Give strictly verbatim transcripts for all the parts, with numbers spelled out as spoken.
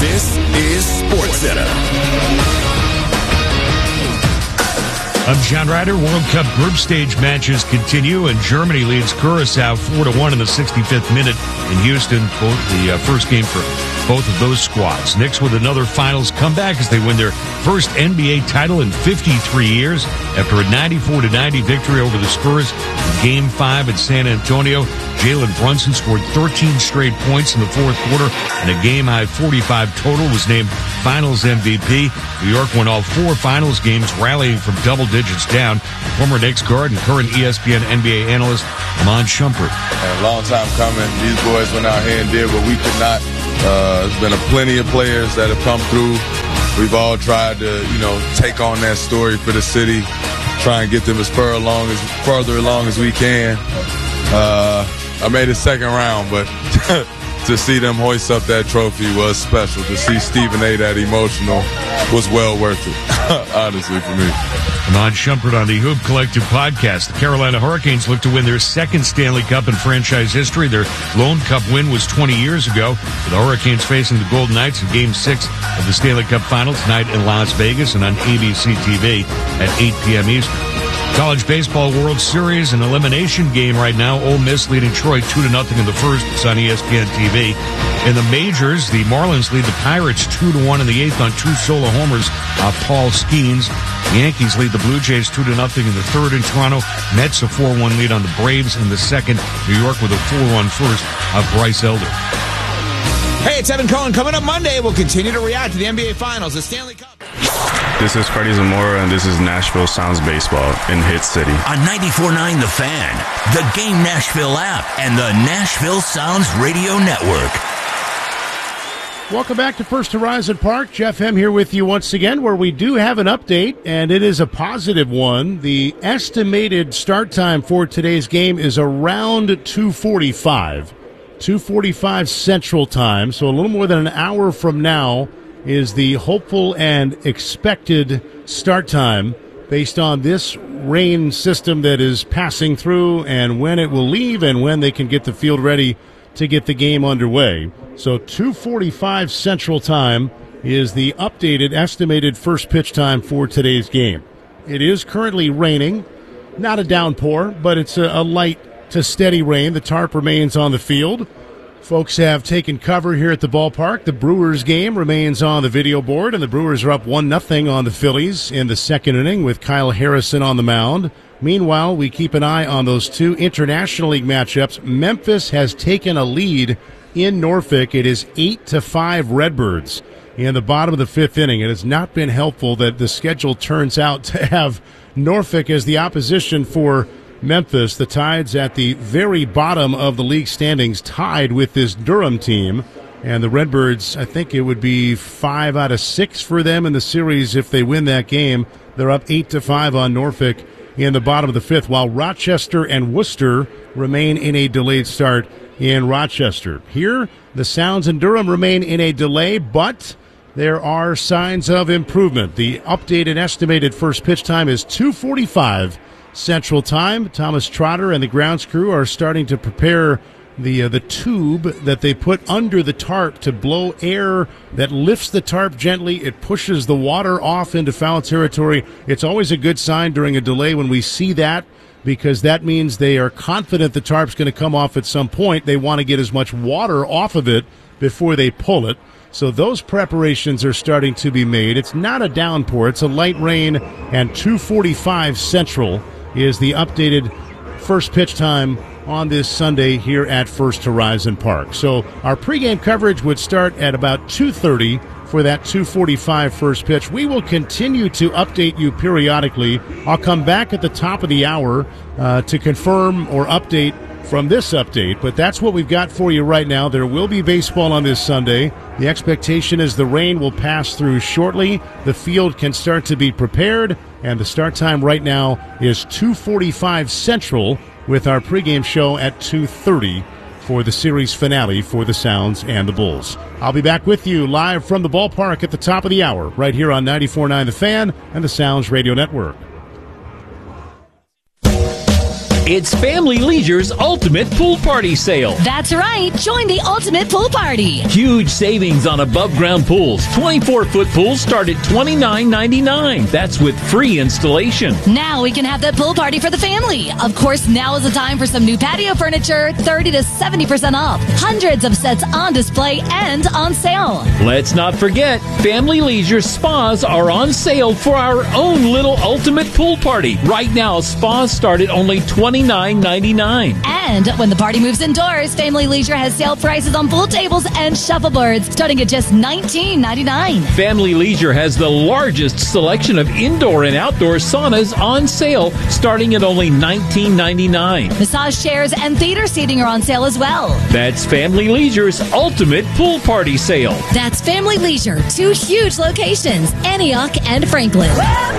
This is SportsCenter. I'm John Ryder. World Cup group stage matches continue, and Germany leads Curacao four to one in the sixty-fifth minute in Houston. Both the uh, first game for both of those squads. Knicks with another finals comeback as they win their first N B A title in fifty-three years after a ninety-four to ninety victory over the Spurs in Game five in San Antonio. Jalen Brunson scored thirteen straight points in the fourth quarter, and a game-high forty-five total, was named Finals M V P. New York won all four Finals games, rallying from double digits down. Former Knicks guard and current E S P N N B A analyst Iman Shumpert. A long time coming. These boys went out here and did what we could not. Uh, there's been a plenty of players that have come through. We've all tried to, you know, take on that story for the city, try and get them as far along as further along as we can. Uh, I made a second round, but to see them hoist up that trophy was special. To see Stephen A. that emotional was well worth it, honestly, for me. Iman Shumpert on the Hoop Collective podcast. The Carolina Hurricanes look to win their second Stanley Cup in franchise history. Their lone Cup win was twenty years ago. With the Hurricanes facing the Golden Knights in Game six of the Stanley Cup Finals tonight in Las Vegas and on A B C T V at eight p.m. Eastern. College Baseball World Series, an elimination game right now. Ole Miss leading Troy two to nothing in the first. It's on E S P N T V. In the majors, the Marlins lead the Pirates two to one in the eighth on two solo homers of Paul Skeens. The Yankees lead the Blue Jays two to nothing in the third in Toronto. Mets a four one lead on the Braves in the second. New York with a four one first of Bryce Elder. Hey, it's Evan Cohen. Coming up Monday, we'll continue to react to the N B A Finals, the Stanley Cup. This is Freddie Zamora, and this is Nashville Sounds Baseball in Hit City. On ninety-four point nine The Fan, the Game Nashville app, and the Nashville Sounds Radio Network. Welcome back to First Horizon Park. Jeff M. here with you once again, where we do have an update, and it is a positive one. The estimated start time for today's game is around two forty-five. two forty-five Central Time, so a little more than an hour from now is the hopeful and expected start time based on this rain system that is passing through and when it will leave and when they can get the field ready to get the game underway. So two forty-five Central Time is the updated estimated first pitch time for today's game. It is currently raining, not a downpour, but it's a, a light to steady rain. The tarp remains on the field. Folks have taken cover here at the ballpark. The Brewers game remains on the video board, and the Brewers are up one nothing on the Phillies in the second inning with Kyle Harrison on the mound. Meanwhile, we keep an eye on those two International League matchups. Memphis has taken a lead in Norfolk. It is eight to five Redbirds in the bottom of the fifth inning. It has not been helpful that the schedule turns out to have Norfolk as the opposition for Memphis. The Tides at the very bottom of the league standings, tied with this Durham team. And the Redbirds, I think it would be five out of six for them in the series if they win that game. They're up eight to five on Norfolk in the bottom of the fifth, while Rochester and Worcester remain in a delayed start in Rochester. Here, the Sounds and Durham remain in a delay, but there are signs of improvement. The updated estimated first pitch time is two forty-five Central Time. Thomas Trotter and the grounds crew are starting to prepare the uh, the tube that they put under the tarp to blow air that lifts the tarp gently. It pushes the water off into foul territory. It's always a good sign during a delay when we see that, because that means they are confident the tarp's going to come off at some point. They want to get as much water off of it before they pull it. So those preparations are starting to be made. It's not a downpour. It's a light rain, and two forty-five Central is the updated first pitch time on this Sunday here at First Horizon Park. So our pregame coverage would start at about two thirty for that two forty-five first pitch. We will continue to update you periodically. I'll come back at the top of the hour uh, to confirm or update from this update, but that's what we've got for you right now. There will be baseball on this Sunday. The expectation is the rain will pass through shortly. The field can start to be prepared, and the start time right now is two forty-five Central, with our pregame show at two thirty for the series finale for the Sounds and the Bulls. I'll be back with you live from the ballpark at the top of the hour, right here on ninety-four point nine The Fan and the Sounds Radio Network. It's Family Leisure's Ultimate Pool Party Sale. That's right. Join the Ultimate Pool Party. Huge savings on above-ground pools. twenty-four foot pools start at twenty-nine ninety-nine. That's with free installation. Now we can have that pool party for the family. Of course, now is the time for some new patio furniture, thirty to seventy percent off. Hundreds of sets on display and on sale. Let's not forget, Family Leisure spas are on sale for our own little Ultimate Pool Party. Right now, spas start at only twenty-nine ninety-nine. And when the party moves indoors, Family Leisure has sale prices on pool tables and shuffleboards starting at just nineteen ninety-nine. Family Leisure has the largest selection of indoor and outdoor saunas on sale starting at only nineteen ninety-nine. Massage chairs and theater seating are on sale as well. That's Family Leisure's Ultimate Pool Party Sale. That's Family Leisure, two huge locations, Antioch and Franklin.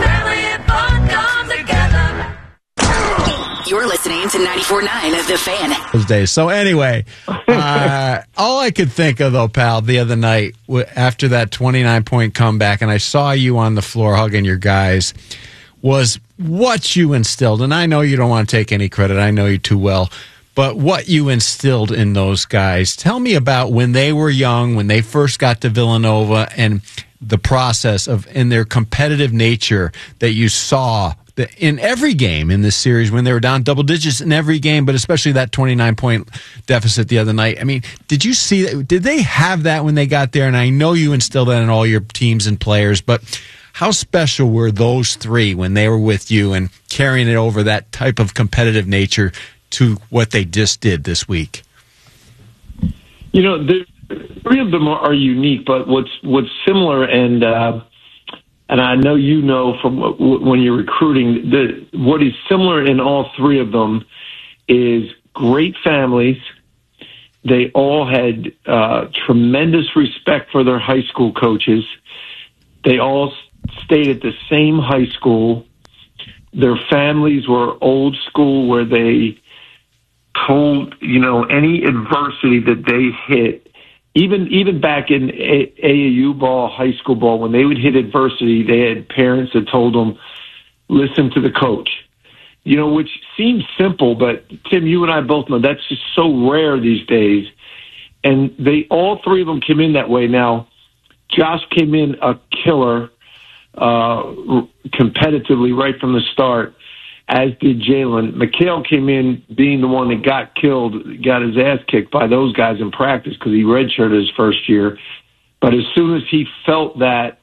You're listening to ninety-four point nine of The Fan. Those days. So anyway, uh, all I could think of, though, pal, the other night, after that twenty-nine point comeback, and I saw you on the floor hugging your guys, was what you instilled. And I know you don't want to take any credit. I know you too well. But what you instilled in those guys. Tell me about when they were young, when they first got to Villanova, and the process of, in their competitive nature that you saw in every game in this series when they were down double digits in every game, but especially that twenty-nine point deficit the other night. I mean, did you see that? Did they have that when they got there? And I know you instilled that in all your teams and players, but how special were those three when they were with you and carrying it over, that type of competitive nature to what they just did this week? You know, the three of them are, are unique, but what's what's similar, and uh, and I know you know from w- when you're recruiting, the what is similar in all three of them is great families. They all had uh, tremendous respect for their high school coaches. They all stayed at the same high school. Their families were old school, where they told, you know, any adversity that they hit, even even back in A A U ball, high school ball, when they would hit adversity, they had parents that told them, listen to the coach. You know, which seems simple, but Tim, you and I both know that's just so rare these days. And they, all three of them came in that way. Now, Josh came in a killer, uh, competitively right from the start, as did Jalen. Mikal came in being the one that got killed, got his ass kicked by those guys in practice because he redshirted his first year. But as soon as he felt that,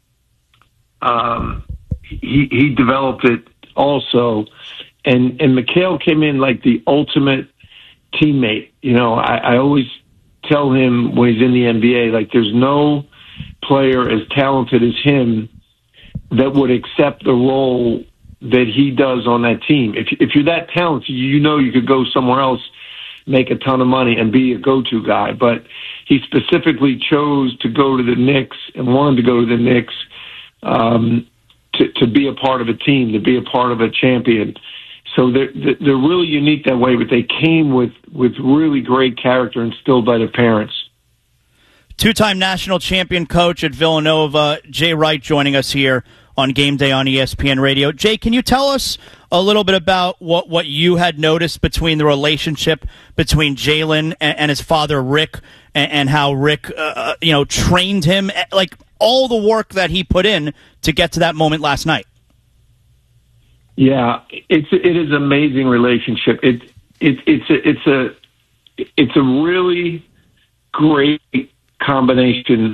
um, he, he developed it also. And, and Mikal came in like the ultimate teammate. You know, I, I always tell him when he's in the N B A, like, there's no player as talented as him that would accept the role that he does on that team. If if you're that talented, you know you could go somewhere else, make a ton of money, and be a go-to guy. But he specifically chose to go to the Knicks and wanted to go to the Knicks um, to, to be a part of a team, to be a part of a champion. So they're, they're really unique that way, but they came with, with really great character instilled by their parents. Two-time national champion coach at Villanova, Jay Wright, joining us here on Game Day on E S P N Radio. Jay, can you tell us a little bit about what, what you had noticed between the relationship between Jalen and, and his father, Rick, and, and how Rick, uh, you know, trained him, like all the work that he put in to get to that moment last night? Yeah, it's it is an amazing relationship. It it it's a, it's a it's a really great combination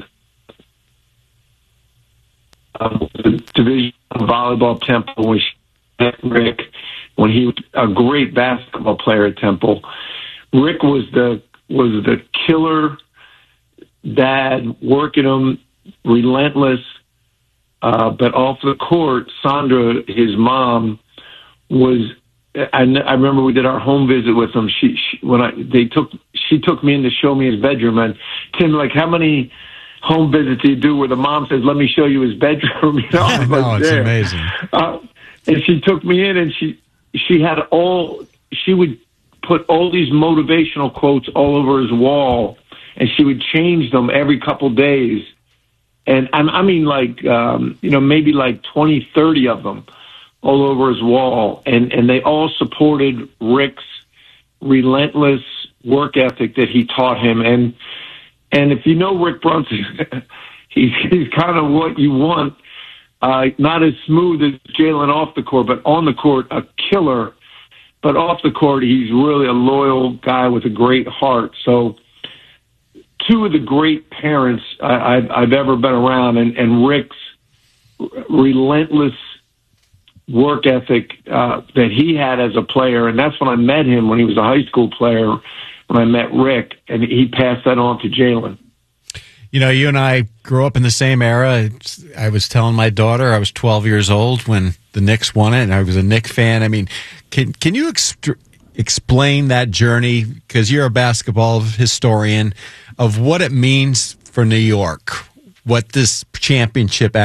of the Division volleyball Temple, which Rick, when he was a great basketball player at Temple. Rick was the was the killer dad, working him, relentless. Uh, but off the court, Sandra, his mom, was. I, I remember we did our home visit with him. She, she when I they took she took me in to show me his bedroom. And Tim, like, how many home visits do you do where the mom says, "Let me show you his bedroom"? You know, I was no, it's there. amazing. Uh, and she took me in, and she she had all. She would put all these motivational quotes all over his wall, and she would change them every couple days. And I mean, like, um, you know, maybe like twenty, thirty of them all over his wall, and, and they all supported Rick's relentless work ethic that he taught him. And and if you know Rick Brunson, he's, he's kind of what you want. Uh, not as smooth as Jalen off the court, but on the court, a killer. But off the court, he's really a loyal guy with a great heart. So two of the great parents I, I've, I've ever been around, and, and Rick's relentless work ethic uh, that he had as a player. And that's when I met him, when he was a high school player, when I met Rick, and he passed that on to Jalen. You know, you and I grew up in the same era. I was telling my daughter I was twelve years old when the Knicks won it, and I was a Knicks fan. I mean, can can you ext- explain that journey, because you're a basketball historian, of what it means for New York, what this championship